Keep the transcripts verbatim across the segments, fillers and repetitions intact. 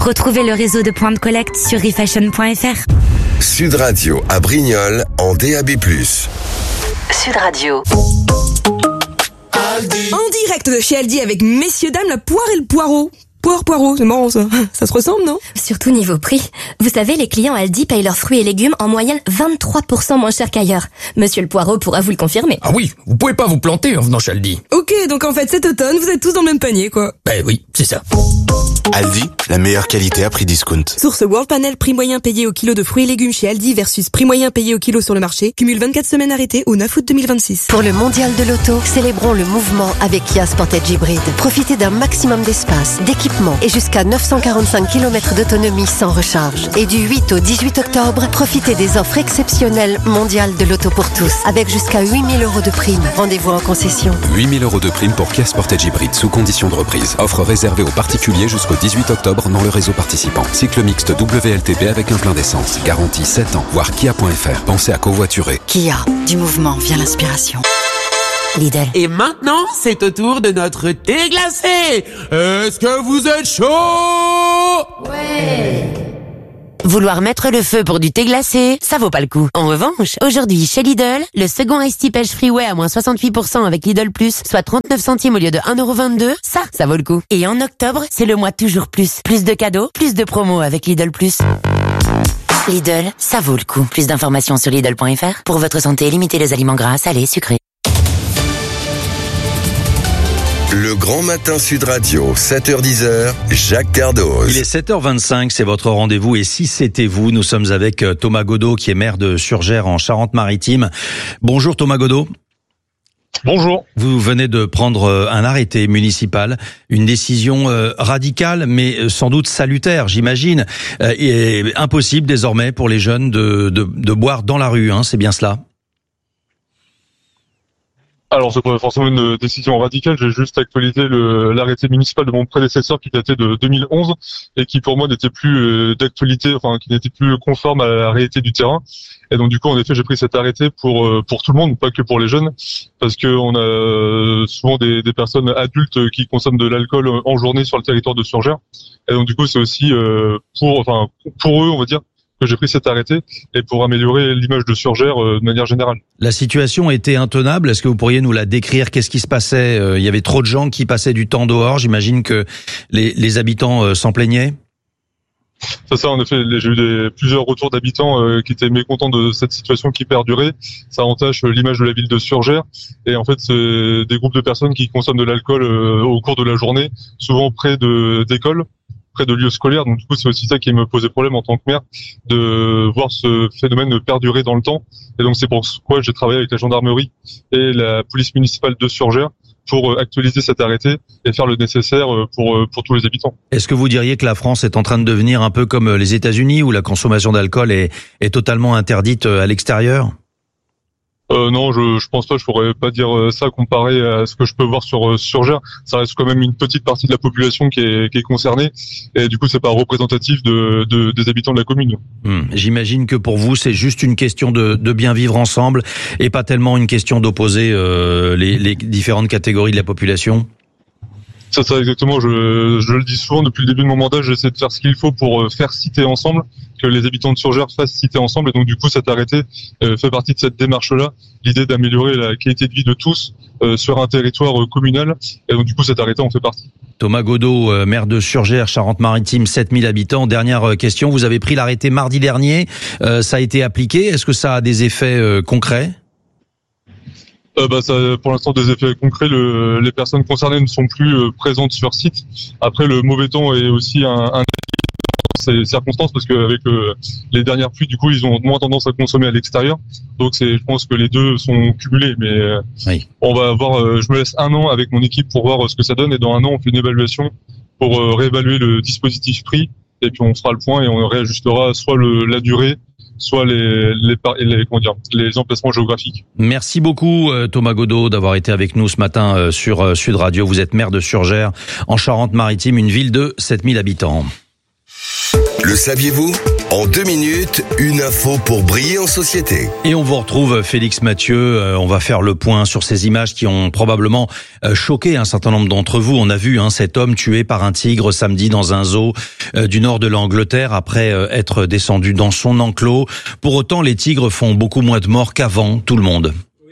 Retrouvez le réseau de points de collecte sur refashion point f r. Sud Radio à Brignoles en D A B plus. Sud Radio. En direct de chez Aldi avec messieurs dames la poire et le poireau. Poire, poireau, c'est marrant ça. Ça se ressemble, non? Surtout niveau prix. Vous savez, les clients Aldi payent leurs fruits et légumes en moyenne vingt-trois pour cent moins cher qu'ailleurs. Monsieur le Poireau pourra vous le confirmer. Ah oui, vous pouvez pas vous planter en venant chez Aldi. Ok, donc en fait cet automne, vous êtes tous dans le même panier, quoi. Ben oui, c'est ça. Aldi, la meilleure qualité à prix discount. Source World Panel, prix moyen payé au kilo de fruits et légumes chez Aldi versus prix moyen payé au kilo sur le marché. Cumule vingt-quatre semaines arrêtées au neuf août deux mille vingt-six. Pour le mondial de l'auto, célébrons le mouvement avec Kia Sportage Hybrid. Profitez d'un maximum d'espace, d'équipement et jusqu'à neuf cent quarante-cinq kilomètres d'autonomie sans recharge. Et du huit au dix-huit octobre, profitez des offres exceptionnelles mondiales de l'auto pour tous, avec jusqu'à huit mille euros de prime. Rendez-vous en concession. huit mille euros de prime pour Kia Sportage Hybrid sous condition de reprise. Offre réservée aux particuliers jusqu'au dix-huit octobre dans le réseau participant. Cycle mixte W L T P avec un plein d'essence. Garantie sept ans. Voir kia point f r. Pensez à covoiturer. Kia, du mouvement vient l'inspiration. Lidl. Et maintenant, c'est au tour de notre thé glacé. Est-ce que vous êtes chaud? Ouais. Vouloir mettre le feu pour du thé glacé, ça vaut pas le coup. En revanche, aujourd'hui, chez Lidl, le second Ice Tea Pêche Freeway à moins soixante-huit pour cent avec Lidl Plus, soit trente-neuf centimes au lieu de un euro vingt-deux, ça, ça vaut le coup. Et en octobre, c'est le mois toujours plus. Plus de cadeaux, plus de promos avec Lidl Plus. Lidl, ça vaut le coup. Plus d'informations sur Lidl point f r. Pour votre santé, limitez les aliments gras, salés, sucrés. Le Grand Matin Sud Radio, sept heures dix, Jacques Cardoz. Il est sept heures vingt-cinq, c'est votre rendez-vous. Et si c'était vous, nous sommes avec Thomas Godot, qui est maire de Surgères en Charente-Maritime. Bonjour Thomas Godot. Bonjour. Vous venez de prendre un arrêté municipal, une décision radicale, mais sans doute salutaire, j'imagine. Et impossible désormais pour les jeunes de, de, de boire dans la rue, hein, c'est bien cela? Alors, c'est pas forcément une décision radicale, j'ai juste actualisé le, l'arrêté municipal de mon prédécesseur qui datait de deux mille onze et qui pour moi n'était plus euh, d'actualité, enfin qui n'était plus conforme à la réalité du terrain. Et donc du coup, en effet, j'ai pris cet arrêté pour euh, pour tout le monde, pas que pour les jeunes, parce que on a euh, souvent des, des personnes adultes qui consomment de l'alcool en journée sur le territoire de Surgères. Et donc du coup, c'est aussi euh, pour, enfin pour eux, on va dire, que j'ai pris cet arrêté et pour améliorer l'image de Surgères euh, de manière générale. La situation était intenable. Est-ce que vous pourriez nous la décrire? Qu'est-ce qui se passait? Il y avait trop de gens qui passaient du temps dehors. J'imagine que les, les habitants s'en plaignaient. C'est ça, en effet. J'ai eu des, plusieurs retours d'habitants euh, qui étaient mécontents de cette situation qui perdurait. Ça entache l'image de la ville de Surgères. Et en fait, c'est des groupes de personnes qui consomment de l'alcool euh, au cours de la journée, souvent près de d'écoles, près de lieux scolaires. Donc du coup, c'est aussi ça qui me posait problème en tant que maire, de voir ce phénomène perdurer dans le temps. Et donc c'est pourquoi j'ai travaillé avec la gendarmerie et la police municipale de Surgères pour actualiser cet arrêté et faire le nécessaire pour pour tous les habitants. Est-ce que vous diriez que la France est en train de devenir un peu comme les États-Unis où la consommation d'alcool est est totalement interdite à l'extérieur? Euh, non, je, je pense pas, je pourrais pas dire ça comparé à ce que je peux voir sur Surgères. Ça reste quand même une petite partie de la population qui est, qui est concernée, et du coup, c'est pas représentatif de, de des habitants de la commune. Hum, j'imagine que pour vous, c'est juste une question de, de bien vivre ensemble et pas tellement une question d'opposer euh, les, les différentes catégories de la population. C'est ça, exactement. Je, je le dis souvent depuis le début de mon mandat, j'essaie de faire ce qu'il faut pour faire cité ensemble, que les habitants de Surgères fassent cité ensemble. Et donc, du coup, cet arrêté euh, fait partie de cette démarche-là, l'idée d'améliorer la qualité de vie de tous euh, sur un territoire euh, communal. Et donc, du coup, cet arrêté en fait partie. Thomas Godot, euh, maire de Surgères, Charente-Maritime, sept mille habitants. Dernière question, vous avez pris l'arrêté mardi dernier. Euh, ça a été appliqué. Est-ce que ça a des effets euh, concrets ? Euh, bah, ça, pour l'instant, des effets concrets. Le, les personnes concernées ne sont plus euh, présentes sur site. Après, le mauvais temps est aussi un, un ces circonstances parce qu'avec euh, les dernières pluies, du coup, ils ont moins tendance à consommer à l'extérieur. Donc, c'est, je pense que les deux sont cumulés. Mais euh, oui. On va voir. Euh, je me laisse un an avec mon équipe pour voir euh, ce que ça donne. Et dans un an, on fait une évaluation pour euh, réévaluer le dispositif prix. Et puis, on fera le point et on réajustera soit le, la durée, soit les, les, les, comment dire, les emplacements géographiques. Merci beaucoup Thomas Godot d'avoir été avec nous ce matin sur Sud Radio. Vous êtes maire de Surgères en Charente-Maritime, une ville de sept mille habitants. Le saviez-vous ? En deux minutes, une info pour briller en société. Et on vous retrouve, Félix Mathieu. Euh, on va faire le point sur ces images qui ont probablement euh, choqué un certain nombre d'entre vous. On a vu hein, cet homme tué par un tigre samedi dans un zoo euh, du nord de l'Angleterre après euh, être descendu dans son enclos. Pour autant, les tigres font beaucoup moins de morts qu'avant, tout le monde.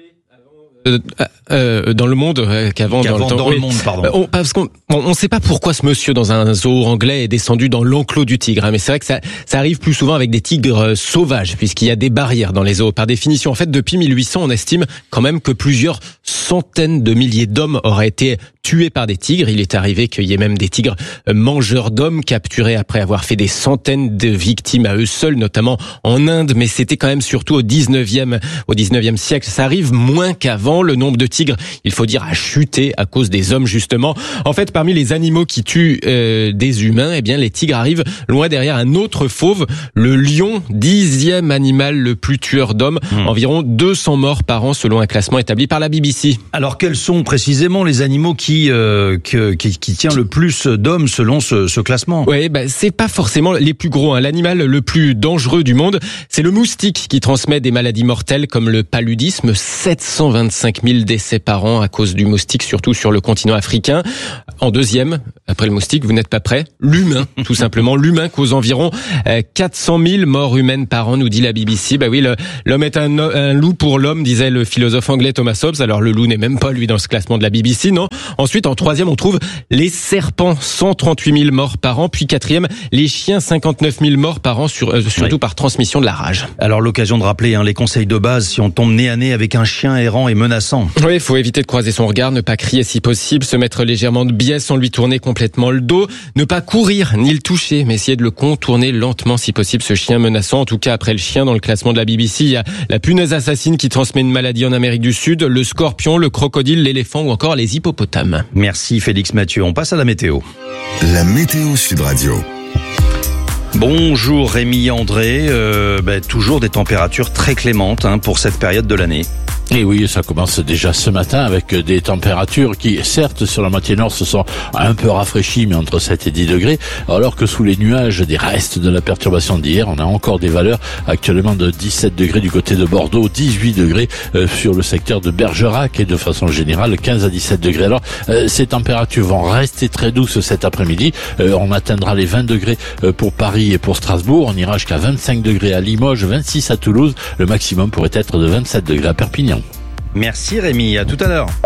Euh, euh, dans le monde euh, qu'avant, qu'avant dans le temps. Dans oui. le monde, pardon. Euh, on, parce qu'on on, on sait pas pourquoi ce monsieur dans un zoo anglais est descendu dans l'enclos du tigre. Hein, mais c'est vrai que ça, ça arrive plus souvent avec des tigres euh, sauvages, puisqu'il y a des barrières dans les zoos. Par définition, en fait, depuis mille huit cents, on estime quand même que plusieurs centaines de milliers d'hommes auraient été tués par des tigres. Il est arrivé qu'il y ait même des tigres euh, mangeurs d'hommes capturés après avoir fait des centaines de victimes à eux seuls, notamment en Inde. Mais c'était quand même surtout au dix-neuvième, au dix-neuvième siècle. Ça arrive moins qu'avant. Le nombre de tigres, il faut dire, a chuté à cause des hommes, justement. En fait, parmi les animaux qui tuent euh, des humains, eh bien, les tigres arrivent loin derrière un autre fauve, le lion, dixième animal le plus tueur d'hommes. Mmh. Environ deux cents morts par an, selon un classement établi par la B B C. Alors, quels sont précisément les animaux qui euh, qui, qui, qui tient le plus d'hommes selon ce, ce classement? Oui, bah, c'est pas forcément les plus gros. Hein. L'animal le plus dangereux du monde, c'est le moustique qui transmet des maladies mortelles comme le paludisme. sept cent vingt-cinq mille décès par an à cause du moustique, surtout sur le continent africain. En deuxième, après le moustique, vous n'êtes pas prêts, l'humain, tout simplement. L'humain cause environ quatre cent mille morts humaines par an, nous dit la B B C. Bah oui, le, l'homme est un, un loup pour l'homme, disait le philosophe anglais Thomas Hobbes. Alors le loup n'est même pas, lui, dans ce classement de la B B C, non. Ensuite, en troisième, on trouve les serpents, cent trente-huit mille morts par an. Puis quatrième, les chiens, cinquante-neuf mille morts par an, sur, euh, surtout oui. par transmission de la rage. Alors l'occasion de rappeler hein, les conseils de base si on tombe nez à nez avec un chien errant et menaçant. Oui, il faut éviter de croiser son regard, ne pas crier si possible, se mettre légèrement de biais sans lui tourner complètement le dos, ne pas courir ni le toucher, mais essayer de le contourner lentement si possible, ce chien menaçant. En tout cas, après le chien, dans le classement de la B B C, il y a la punaise assassine qui transmet une maladie en Amérique du Sud, le scorpion, le crocodile, l'éléphant ou encore les hippopotames. Merci Félix Mathieu. On passe à la météo. La météo Sud Radio. Bonjour Rémi André, euh, bah, toujours des températures très clémentes hein, pour cette période de l'année. Et oui, ça commence déjà ce matin avec des températures qui, certes, sur la moitié nord, se sont un peu rafraîchies, mais entre sept et dix degrés, alors que sous les nuages des restes de la perturbation d'hier, on a encore des valeurs actuellement de dix-sept degrés du côté de Bordeaux, dix-huit degrés euh, sur le secteur de Bergerac et de façon générale quinze à dix-sept degrés. Alors, euh, ces températures vont rester très douces cet après-midi. Euh, on atteindra les vingt degrés euh, pour Paris et pour Strasbourg. On ira jusqu'à vingt-cinq degrés à Limoges, vingt-six à Toulouse. Le maximum pourrait être de vingt-sept degrés à Perpignan. Merci Rémi, à tout à l'heure.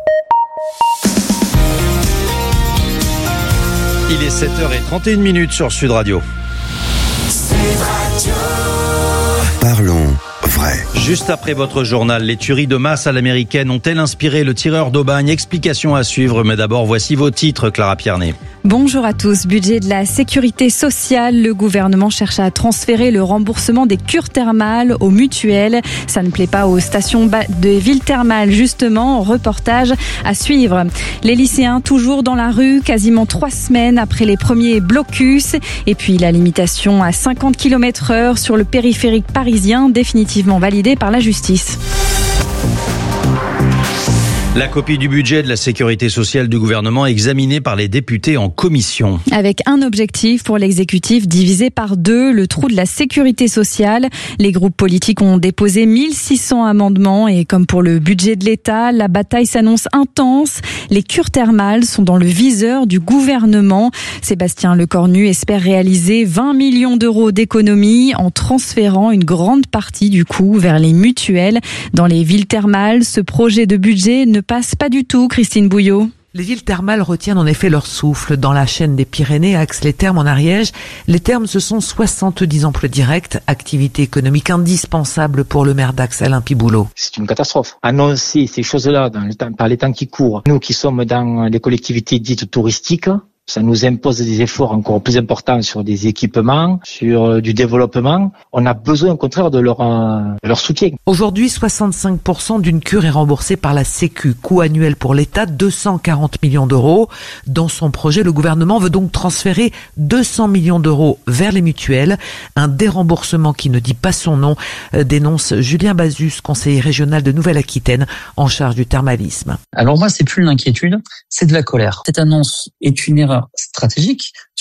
Il est sept heures trente et une minutes sur Sud Radio. Sud Radio. Parlons vrai. Juste après votre journal, les tueries de masse à l'américaine ont-elles inspiré le tireur d'Aubagne? Explication à suivre, mais d'abord voici vos titres, Clara Pierné. Bonjour à tous. Budget de la sécurité sociale. Le gouvernement cherche à transférer le remboursement des cures thermales aux mutuelles. Ça ne plaît pas aux stations de villes thermales, justement. Reportage à suivre. Les lycéens toujours dans la rue, quasiment trois semaines après les premiers blocus. Et puis la limitation à cinquante kilomètres heure sur le périphérique parisien, définitivement validée par la justice. La copie du budget de la sécurité sociale du gouvernement examinée par les députés en commission. Avec un objectif pour l'exécutif divisé par deux, le trou de la sécurité sociale. Les groupes politiques ont déposé mille six cents amendements et comme pour le budget de l'État, la bataille s'annonce intense. Les cures thermales sont dans le viseur du gouvernement. Sébastien Lecornu espère réaliser vingt millions d'euros d'économies en transférant une grande partie du coût vers les mutuelles. Dans les villes thermales, ce projet de budget ne passe pas du tout, Christine Bouillot. Les villes thermales retiennent en effet leur souffle. Dans la chaîne des Pyrénées, à Aix-les-Thermes en Ariège, les thermes, ce sont soixante-dix emplois directs, activité économique indispensable pour le maire d'Aix, Alain Piboulot. C'est une catastrophe. Annoncer ces choses-là dans le temps, par les temps qui courent, nous qui sommes dans les collectivités dites touristiques, ça nous impose des efforts encore plus importants sur des équipements, sur du développement. On a besoin au contraire de leur, euh, de leur soutien. Aujourd'hui, soixante-cinq pour cent d'une cure est remboursée par la Sécu. Coût annuel pour l'État, deux cent quarante millions d'euros. Dans son projet, le gouvernement veut donc transférer deux cents millions d'euros vers les mutuelles. Un déremboursement qui ne dit pas son nom, euh, dénonce Julien Bazus, conseiller régional de Nouvelle-Aquitaine en charge du thermalisme. Alors moi, c'est plus une inquiétude, c'est de la colère. Cette annonce est une erreur stratégique sur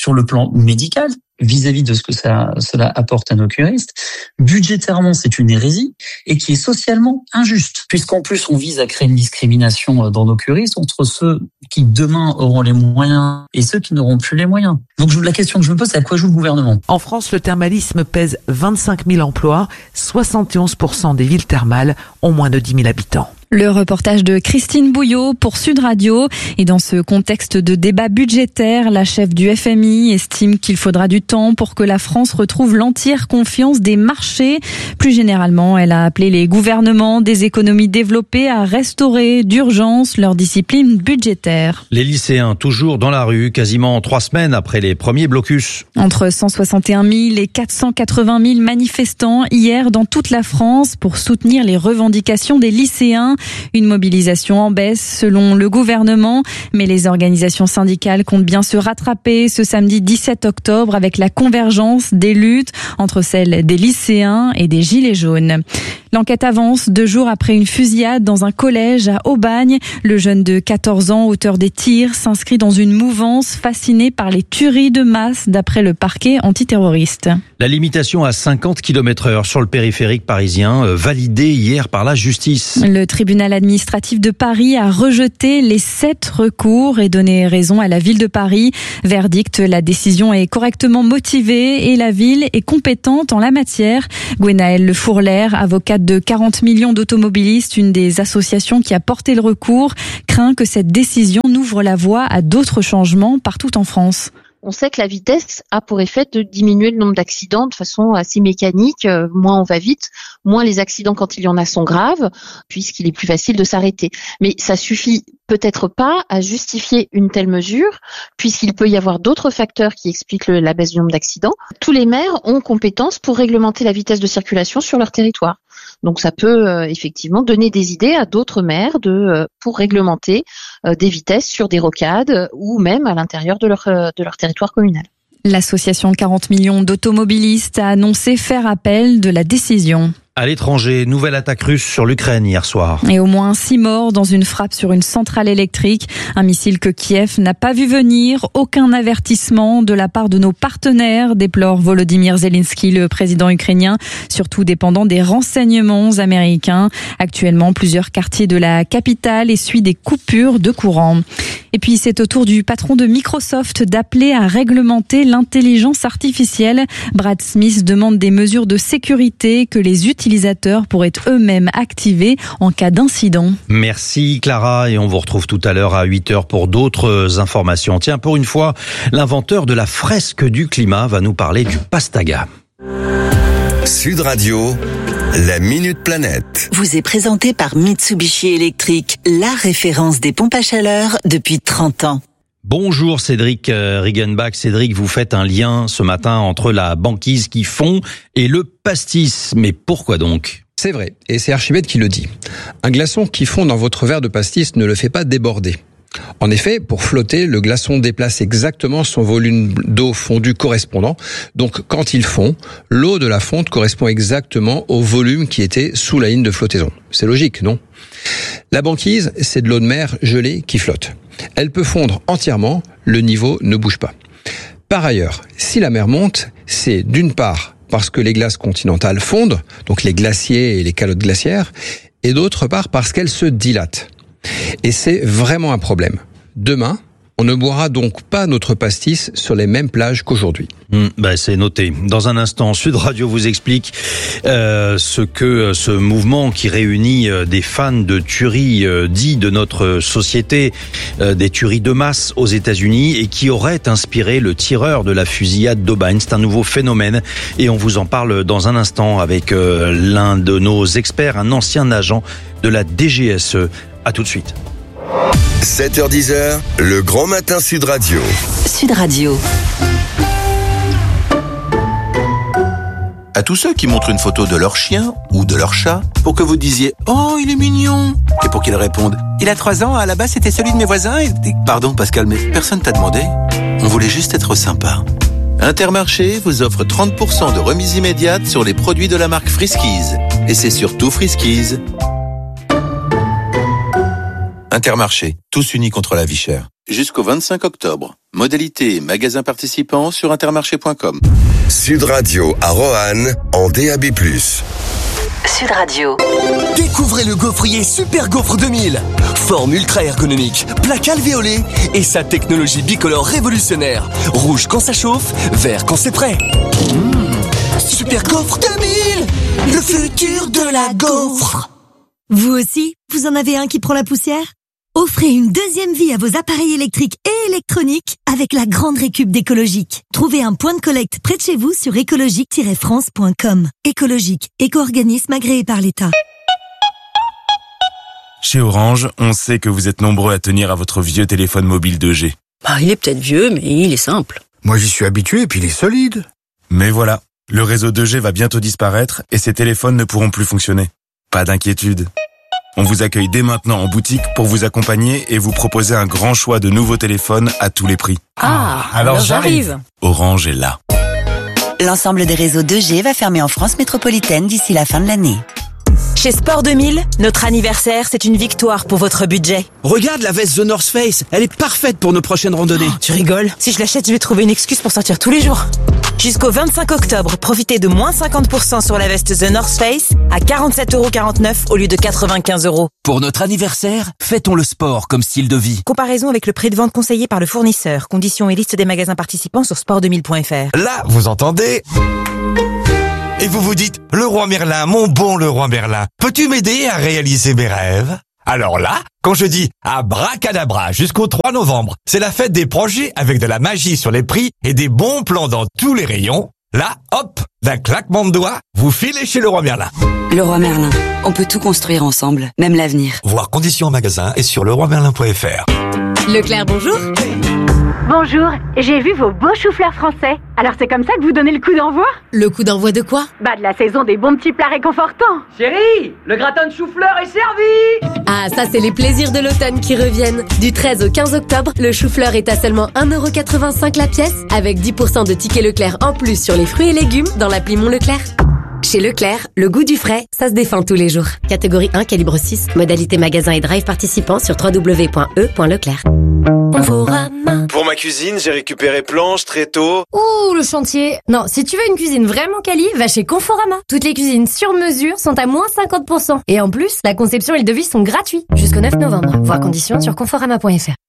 sur le plan médical, vis-à-vis de ce que ça, cela apporte à nos curistes. Budgétairement, c'est une hérésie et qui est socialement injuste, puisqu'en plus, on vise à créer une discrimination dans nos curistes entre ceux qui demain auront les moyens et ceux qui n'auront plus les moyens. Donc la question que je me pose, c'est à quoi joue le gouvernement ? En France, le thermalisme pèse vingt-cinq mille emplois, soixante et onze pour cent des villes thermales ont moins de dix mille habitants. Le reportage de Christine Bouillot pour Sud Radio. Et dans ce contexte de débat budgétaire, la chef du F M I estime qu'il faudra du temps pour que la France retrouve l'entière confiance des marchés. Plus généralement, elle a appelé les gouvernements des économies développées à restaurer d'urgence leur discipline budgétaire. Les lycéens toujours dans la rue, quasiment trois semaines après les premiers blocus. Entre cent soixante et un mille et quatre cent quatre-vingt mille manifestants hier dans toute la France pour soutenir les revendications des lycéens. Une mobilisation en baisse selon le gouvernement, mais les organisations syndicales comptent bien se rattraper ce samedi dix-sept octobre avec la convergence des luttes entre celles des lycéens et des gilets jaunes. L'enquête avance deux jours après une fusillade dans un collège à Aubagne. Le jeune de quatorze ans, auteur des tirs, s'inscrit dans une mouvance fascinée par les tueries de masse d'après le parquet antiterroriste. La limitation à cinquante kilomètres heure sur le périphérique parisien, validée hier par la justice. Le tribunal administratif de Paris a rejeté les sept recours et donné raison à la ville de Paris. Verdict, la décision est correctement motivée et la ville est compétente en la matière. Gwenaëlle Le Fourlaire, avocate de quarante millions d'automobilistes, une des associations qui a porté le recours, craint que cette décision n'ouvre la voie à d'autres changements partout en France. On sait que la vitesse a pour effet de diminuer le nombre d'accidents de façon assez mécanique. Euh, moins on va vite, moins les accidents quand il y en a sont graves, puisqu'il est plus facile de s'arrêter. Mais ça suffit peut-être pas à justifier une telle mesure, puisqu'il peut y avoir d'autres facteurs qui expliquent le, la baisse du nombre d'accidents. Tous les maires ont compétence pour réglementer la vitesse de circulation sur leur territoire. Donc ça peut euh, effectivement donner des idées à d'autres maires de euh, pour réglementer euh, des vitesses sur des rocades euh, ou même à l'intérieur de leur euh, de leur territoire communal. L'association quarante millions d'automobilistes a annoncé faire appel de la décision. À l'étranger, nouvelle attaque russe sur l'Ukraine hier soir. Et au moins six morts dans une frappe sur une centrale électrique. Un missile que Kiev n'a pas vu venir. Aucun avertissement de la part de nos partenaires, déplore Volodymyr Zelensky, le président ukrainien, surtout dépendant des renseignements américains. Actuellement, plusieurs quartiers de la capitale essuient des coupures de courant. Et puis, c'est au tour du patron de Microsoft d'appeler à réglementer l'intelligence artificielle. Brad Smith demande des mesures de sécurité que les utilisateurs pourraient eux-mêmes activer en cas d'incident. Merci Clara et on vous retrouve tout à l'heure à huit heures pour d'autres informations. Tiens, pour une fois, l'inventeur de la fresque du climat va nous parler du Pastaga. Sud Radio, la Minute Planète. Vous est présenté par Mitsubishi Electric, la référence des pompes à chaleur depuis trente ans. Bonjour Cédric Riggenbach. Cédric, vous faites un lien ce matin entre la banquise qui fond et le pastis. Mais pourquoi donc ? C'est vrai, et c'est Archimède qui le dit. Un glaçon qui fond dans votre verre de pastis ne le fait pas déborder. En effet, pour flotter, le glaçon déplace exactement son volume d'eau fondue correspondant. Donc, quand il fond, l'eau de la fonte correspond exactement au volume qui était sous la ligne de flottaison. C'est logique, non ? La banquise, c'est de l'eau de mer gelée qui flotte. Elle peut fondre entièrement, le niveau ne bouge pas. Par ailleurs, si la mer monte, c'est d'une part parce que les glaces continentales fondent, donc les glaciers et les calottes glaciaires, et d'autre part parce qu'elles se dilatent. Et c'est vraiment un problème. Demain, on ne boira donc pas notre pastis sur les mêmes plages qu'aujourd'hui. Mmh, bah c'est noté. Dans un instant, Sud Radio vous explique euh, ce que ce mouvement qui réunit euh, des fans de tueries euh, dit de notre société, euh, des tueries de masse aux États-Unis et qui aurait inspiré le tireur de la fusillade d'Aubagne. C'est un nouveau phénomène et on vous en parle dans un instant avec euh, l'un de nos experts, un ancien agent de la D G S E. À tout de suite. sept heures dix, le grand matin Sud Radio. Sud Radio. À tous ceux qui montrent une photo de leur chien ou de leur chat pour que vous disiez « Oh, il est mignon !» et pour qu'ils répondent « Il a trois ans, à la base c'était celui de mes voisins et... » Pardon Pascal, mais personne t'a demandé. On voulait juste être sympa. Intermarché vous offre trente pour cent de remise immédiate sur les produits de la marque Friskies. Et c'est surtout Friskies. Intermarché, tous unis contre la vie chère. Jusqu'au vingt-cinq octobre. Modalité et magasins participants sur intermarché point com. Sud Radio à Roanne en D A B plus. Sud Radio. Découvrez le gaufrier Super Gaufre deux mille. Forme ultra ergonomique, plaque alvéolée et sa technologie bicolore révolutionnaire. Rouge quand ça chauffe, vert quand c'est prêt. Mmh. Super Gaufre deux mille, le futur de la gaufre. Vous aussi, vous en avez un qui prend la poussière ? Offrez une deuxième vie à vos appareils électriques et électroniques avec la grande récup d'Écologique. Trouvez un point de collecte près de chez vous sur écologique tiret france point com. Écologique, éco-organisme agréé par l'État. Chez Orange, on sait que vous êtes nombreux à tenir à votre vieux téléphone mobile deux G. Bah, il est peut-être vieux, mais il est simple. Moi, j'y suis habitué et puis il est solide. Mais voilà, le réseau deux G va bientôt disparaître et ces téléphones ne pourront plus fonctionner. Pas d'inquiétude. On vous accueille dès maintenant en boutique pour vous accompagner et vous proposer un grand choix de nouveaux téléphones à tous les prix. Ah, alors, alors j'arrive. Orange est là. L'ensemble des réseaux deux G va fermer en France métropolitaine d'ici la fin de l'année. Chez Sport deux mille, notre anniversaire, c'est une victoire pour votre budget. Regarde la veste The North Face, elle est parfaite pour nos prochaines randonnées. Oh, tu rigoles? Si je l'achète, je vais trouver une excuse pour sortir tous les jours. Jusqu'au vingt-cinq octobre, profitez de moins cinquante pour cent sur la veste The North Face à quarante-sept euros quarante-neuf au lieu de quatre-vingt-quinze euros. Pour notre anniversaire, fêtons le sport comme style de vie. Comparaison avec le prix de vente conseillé par le fournisseur. Conditions et liste des magasins participants sur sport deux mille point f r. Là, vous entendez? Et vous vous dites, le roi Merlin, mon bon le roi Merlin, peux-tu m'aider à réaliser mes rêves? Alors là, quand je dis abracadabra jusqu'au trois novembre, c'est la fête des projets avec de la magie sur les prix et des bons plans dans tous les rayons. Là, hop, d'un claquement de doigts, vous filez chez le roi Merlin. Le roi Merlin, on peut tout construire ensemble, même l'avenir. Voir conditions en magasin et sur le roi merlin point f r. Leclerc, bonjour. Bonjour, j'ai vu vos beaux choux-fleurs français. Alors c'est comme ça que vous donnez le coup d'envoi? Le coup d'envoi de quoi? Bah de la saison des bons petits plats réconfortants. Chérie, le gratin de chou-fleur est servi. Ah, ça c'est les plaisirs de l'automne qui reviennent. Du treize au quinze octobre, le chou-fleur est à seulement un euro quatre-vingt-cinq la pièce, avec dix pour cent de tickets Leclerc en plus sur les fruits et légumes dans l'appli Mon Leclerc. Chez Leclerc, le goût du frais, ça se défend tous les jours. Catégorie un, calibre six, modalité magasin et drive participant sur w w w point e point leclerc. Pour ma cuisine, j'ai récupéré planches, tréteaux. Ouh, le chantier. Non, si tu veux une cuisine vraiment quali, va chez Conforama. Toutes les cuisines sur mesure sont à moins cinquante pour cent. Et en plus, la conception et le devis sont gratuits jusqu'au neuf novembre. Voir conditions sur conforama point f r.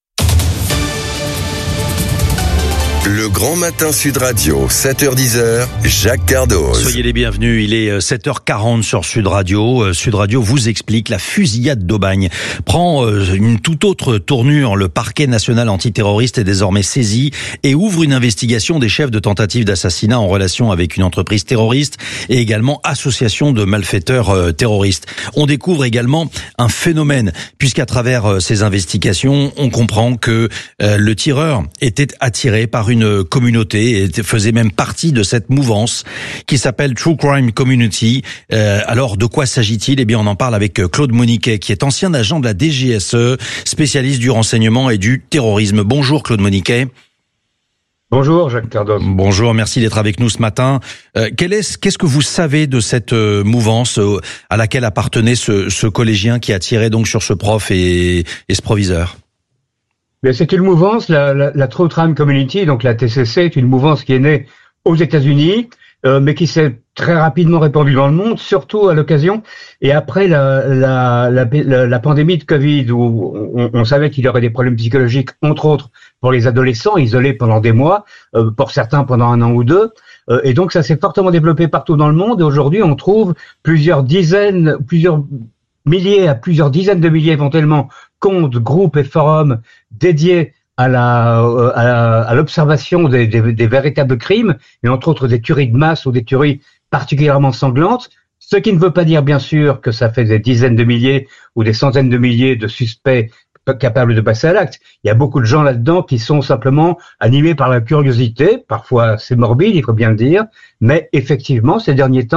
Le Grand Matin Sud Radio, sept heures dix, Jacques Cardoz. Soyez les bienvenus, il est sept heures quarante sur Sud Radio. Sud Radio vous explique la fusillade d'Aubagne prend une toute autre tournure. Le parquet national antiterroriste est désormais saisi et ouvre une investigation des chefs de tentative d'assassinat en relation avec une entreprise terroriste et également association de malfaiteurs terroristes. On découvre également un phénomène puisqu'à travers ces investigations, on comprend que le tireur était attiré par une communauté et faisait même partie de cette mouvance qui s'appelle True Crime Community. Euh, alors, de quoi s'agit-il? Eh bien, on en parle avec Claude Moniquet, qui est ancien agent de la D G S E, spécialiste du renseignement et du terrorisme. Bonjour Claude Moniquet. Bonjour Jacques Cardoz. Bonjour, merci d'être avec nous ce matin. Euh, quel est, qu'est-ce que vous savez de cette euh, mouvance euh, à laquelle appartenait ce, ce collégien qui a tiré donc sur ce prof et, et ce proviseur? Mais c'est une mouvance, la, la, la True Crime Community, donc la T C C, est une mouvance qui est née aux États-Unis, euh, mais qui s'est très rapidement répandue dans le monde, surtout à l'occasion et après la, la, la, la, la pandémie de Covid, où on, on savait qu'il y aurait des problèmes psychologiques, entre autres pour les adolescents, isolés pendant des mois, euh, pour certains pendant un an ou deux. Euh, et donc ça s'est fortement développé partout dans le monde. Et aujourd'hui, on trouve plusieurs dizaines, plusieurs milliers à plusieurs dizaines de milliers éventuellement comptes, groupes et forums dédiés à la à, la, à l'observation des, des, des véritables crimes, et entre autres des tueries de masse ou des tueries particulièrement sanglantes. Ce qui ne veut pas dire bien sûr que ça fait des dizaines de milliers ou des centaines de milliers de suspects capables de passer à l'acte. Il y a beaucoup de gens là-dedans qui sont simplement animés par la curiosité. Parfois c'est morbide, il faut bien le dire, mais effectivement ces derniers temps,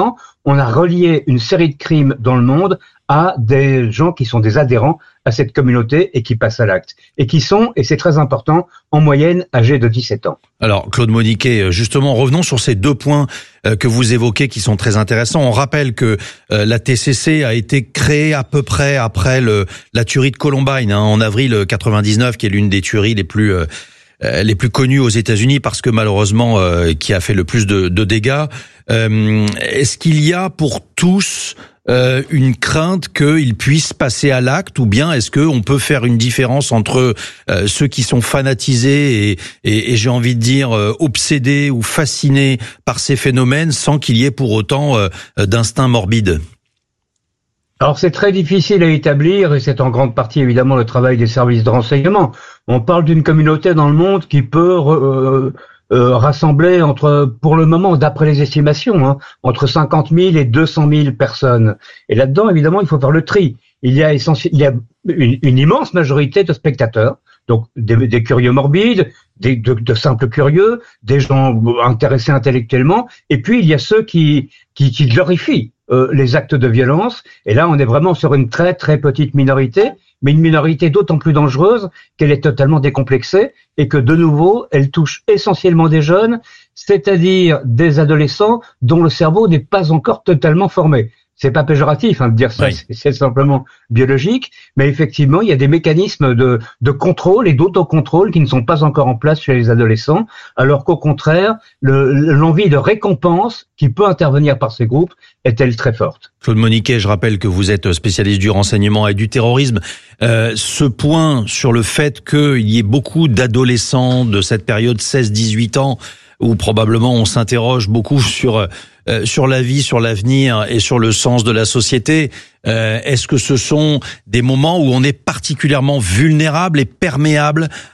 on a relié une série de crimes dans le monde à des gens qui sont des adhérents à cette communauté et qui passent à l'acte. Et qui sont, et c'est très important, en moyenne âgés de dix-sept ans. Alors, Claude Moniquet, justement, revenons sur ces deux points que vous évoquez qui sont très intéressants. On rappelle que la T C C a été créée à peu près après le, la tuerie de Columbine, hein, en avril quatre-vingt-dix-neuf, qui est l'une des tueries les plus... Euh, les plus connues aux États-Unis parce que malheureusement euh, qui a fait le plus de, de dégâts. Euh, est-ce qu'il y a pour tous euh, une crainte qu'ils puissent passer à l'acte, ou bien est-ce qu'on peut faire une différence entre euh, ceux qui sont fanatisés et, et, et j'ai envie de dire euh, obsédés ou fascinés par ces phénomènes sans qu'il y ait pour autant euh, d'instinct morbide? Alors c'est très difficile à établir et c'est en grande partie évidemment le travail des services de renseignement. On parle d'une communauté dans le monde qui peut euh, euh, rassembler entre, pour le moment, d'après les estimations, hein, entre cinquante mille et deux cent mille personnes. Et là-dedans, évidemment, il faut faire le tri. Il y a essentiel, il y a une, une immense majorité de spectateurs, donc des, des curieux morbides, des, de, de simples curieux, des gens intéressés intellectuellement, et puis il y a ceux qui, qui, qui glorifient Euh, les actes de violence, et là on est vraiment sur une très très petite minorité, mais une minorité d'autant plus dangereuse qu'elle est totalement décomplexée et que de nouveau elle touche essentiellement des jeunes, c'est-à-dire des adolescents dont le cerveau n'est pas encore totalement formé. C'est pas péjoratif hein, de dire ça, oui. c'est, c'est simplement biologique, mais effectivement il y a des mécanismes de, de contrôle et d'autocontrôle qui ne sont pas encore en place chez les adolescents, alors qu'au contraire le, l'envie de récompense qui peut intervenir par ces groupes est-elle très forte. Claude Moniquet, je rappelle que vous êtes spécialiste du renseignement et du terrorisme. Euh, ce point sur le fait qu'il y ait beaucoup d'adolescents de cette période seize dix-huit ans, où probablement on s'interroge beaucoup sur euh, sur la vie, sur l'avenir et sur le sens de la société. Euh, est-ce que ce sont des moments où on est particulièrement vulnérable et perméable